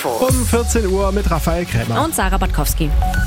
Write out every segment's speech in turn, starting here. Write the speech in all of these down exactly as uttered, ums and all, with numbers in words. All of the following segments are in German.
Um vierzehn Uhr mit Raphael Krämer. Und Sarah Batkowski.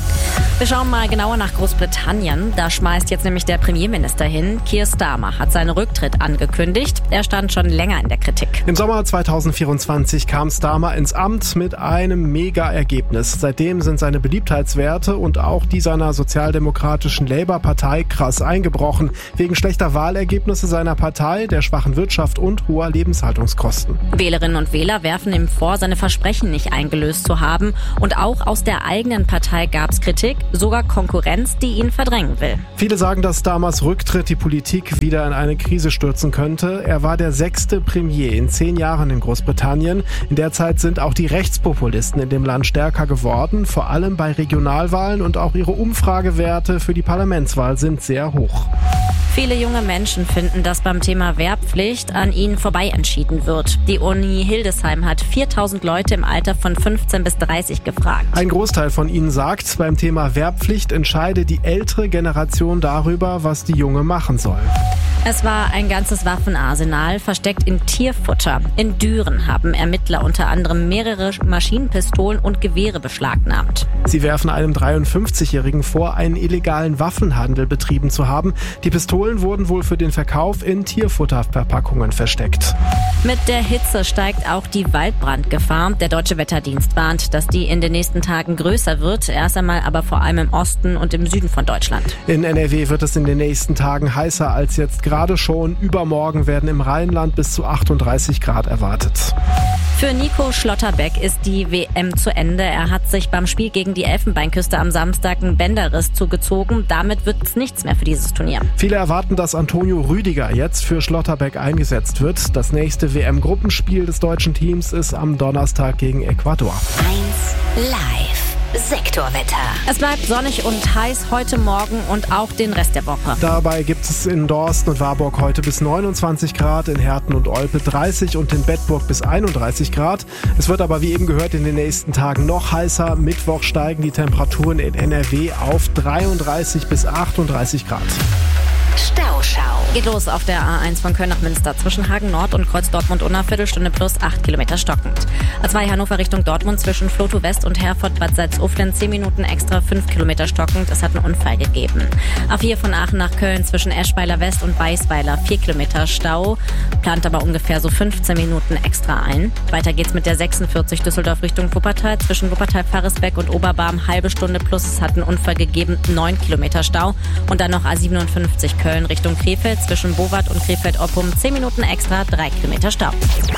Wir schauen mal genauer nach Großbritannien. Da schmeißt jetzt nämlich der Premierminister hin. Keir Starmer hat seinen Rücktritt angekündigt. Er stand schon länger in der Kritik. Im Sommer zweitausendvierundzwanzig kam Starmer ins Amt mit einem Mega-Ergebnis. Seitdem sind seine Beliebtheitswerte und auch die seiner sozialdemokratischen Labour-Partei krass eingebrochen. Wegen schlechter Wahlergebnisse seiner Partei, der schwachen Wirtschaft und hoher Lebenshaltungskosten. Wählerinnen und Wähler werfen ihm vor, seine Versprechen nicht eingelöst zu haben. Und auch aus der eigenen Partei gab es Kritik. Sogar Konkurrenz, die ihn verdrängen will. Viele sagen, dass Starmers Rücktritt die Politik wieder in eine Krise stürzen könnte. Er war der sechste Premier in zehn Jahren in Großbritannien. In der Zeit sind auch die Rechtspopulisten in dem Land stärker geworden, vor allem bei Regionalwahlen, und auch ihre Umfragewerte für die Parlamentswahl sind sehr hoch. Viele junge Menschen finden, dass beim Thema Wehrpflicht an ihnen vorbei entschieden wird. Die Uni Hildesheim hat viertausend Leute im Alter von fünfzehn bis dreißig gefragt. Ein Großteil von ihnen sagt, beim Thema Wehrpflicht entscheide die ältere Generation darüber, was die Junge machen soll. Es war ein ganzes Waffenarsenal, versteckt in Tierfutter. In Düren haben Ermittler unter anderem mehrere Maschinenpistolen und Gewehre beschlagnahmt. Sie werfen einem dreiundfünfzigjährigen vor, einen illegalen Waffenhandel betrieben zu haben. Die Pistolen wurden wohl für den Verkauf in Tierfutterverpackungen versteckt. Mit der Hitze steigt auch die Waldbrandgefahr. Der Deutsche Wetterdienst warnt, dass die in den nächsten Tagen größer wird. Erst einmal aber vor allem im Osten und im Süden von Deutschland. In N R W wird es in den nächsten Tagen heißer als jetzt gerade schon. Übermorgen werden im Rheinland bis zu achtunddreißig Grad erwartet. Für Nico Schlotterbeck ist die W M zu Ende. Er hat sich beim Spiel gegen die Elfenbeinküste am Samstag einen Bänderriss zugezogen. Damit wird es nichts mehr für dieses Turnier. Viele erwarten, dass Antonio Rüdiger jetzt für Schlotterbeck eingesetzt wird. Das nächste W M-Gruppenspiel des deutschen Teams ist am Donnerstag gegen Ecuador. eins live. Sektorwetter. Es bleibt sonnig und heiß heute Morgen und auch den Rest der Woche. Dabei gibt es in Dorsten und Warburg heute bis neunundzwanzig Grad, in Herten und Olpe dreißig und in Bedburg bis einunddreißig Grad. Es wird aber wie eben gehört in den nächsten Tagen noch heißer. Mittwoch steigen die Temperaturen in N R W auf dreiunddreißig bis achtunddreißig Grad. Stauschau. Geht los auf der A eins von Köln nach Münster zwischen Hagen Nord und Kreuz Dortmund-Unna, Viertelstunde plus acht Kilometer stockend. A zwei Hannover Richtung Dortmund zwischen Flotow West und Herford-Bad Salzuflen zehn Minuten extra, fünf Kilometer stockend. Es hat einen Unfall gegeben. A vier von Aachen nach Köln zwischen Eschweiler West und Weißweiler, vier Kilometer Stau, plant aber ungefähr so fünfzehn Minuten extra ein. Weiter geht's mit der sechsundvierzig Düsseldorf Richtung Wuppertal zwischen Wuppertal-Faresbeck und Oberbarm, halbe Stunde plus. Es hat einen Unfall gegeben, neun Kilometer Stau. Und dann noch A siebenundfünfzig Köln Richtung Krefeld zwischen Bowart und Krefeld-Oppum, zehn Minuten extra, drei Kilometer Stau.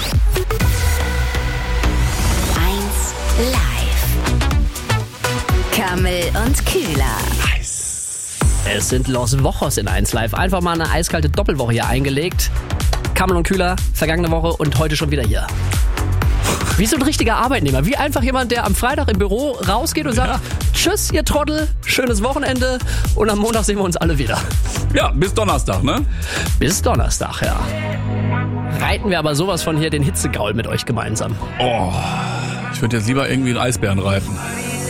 eins live. Kammel und Kühler. Es sind Los Wochos in eins live. Einfach mal eine eiskalte Doppelwoche hier eingelegt. Kammel und Kühler, vergangene Woche und heute schon wieder hier. Wie so ein richtiger Arbeitnehmer. Wie einfach jemand, der am Freitag im Büro rausgeht und sagt, ja. Tschüss, ihr Trottel, schönes Wochenende und am Montag sehen wir uns alle wieder. Ja, bis Donnerstag, ne? Bis Donnerstag, ja. Reiten wir aber sowas von hier den Hitzegaul mit euch gemeinsam. Oh, ich würde jetzt lieber irgendwie einen Eisbären reiten.